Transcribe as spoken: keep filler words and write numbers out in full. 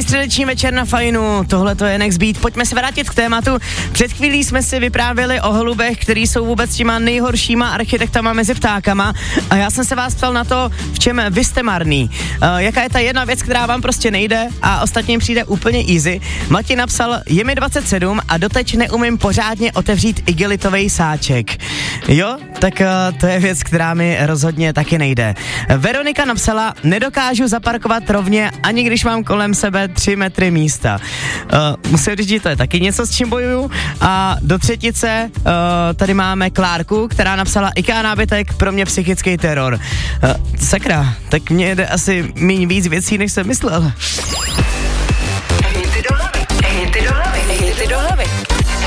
středeční večer na Fajnu, tohle to je Next Beat, pojďme se vrátit k tématu. Před chvílí jsme si vyprávěli o holubech, který jsou vůbec těma nejhoršíma architektama mezi ptákama a já jsem se vás ptal na to, v čem vy jste marný. Uh, jaká je ta jedna věc, která vám prostě nejde a ostatním přijde úplně easy. Martin napsal, je mi dvacet sedm a doteď neumím pořádně otevřít igelitovej sáček. Jo, tak uh, to je věc, která mi rozhodně taky nejde. Veronika napsala, nedokážu zaparkovat rovně, ani když mám kolem sebe tři metry místa. Uh, musím říct, že to je taky něco, s čím bojuju. A do třetice uh, tady máme Klárku, která napsala, IKEA nábytek, pro mě psychický teror. Uh, sakra, tak mně jde asi míň víc věcí, než jsem myslel.